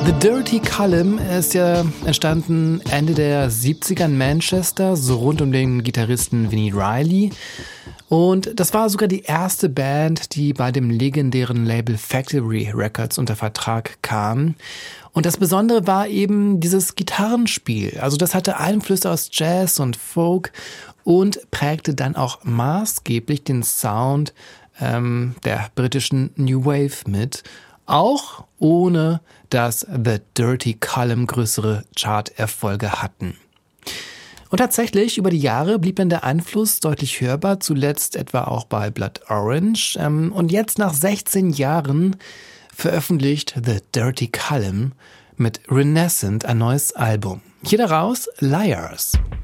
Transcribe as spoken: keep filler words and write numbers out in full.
The Dirty Column ist ja entstanden Ende der siebziger in Manchester, so rund um den Gitarristen Vinnie Riley. Und das war sogar die erste Band, die bei dem legendären Label Factory Records unter Vertrag kam. Und das Besondere war eben dieses Gitarrenspiel. Also das hatte Einflüsse aus Jazz und Folk und prägte dann auch maßgeblich den Sound ähm, der britischen New Wave mit. Auch ohne, dass The Dirty Column größere Charterfolge hatten. Und tatsächlich, über die Jahre blieb dann der Einfluss deutlich hörbar, zuletzt etwa auch bei Blood Orange. Und jetzt nach sechzehn Jahren veröffentlicht The Dirty Column mit Renaissance ein neues Album. Hier daraus Liars.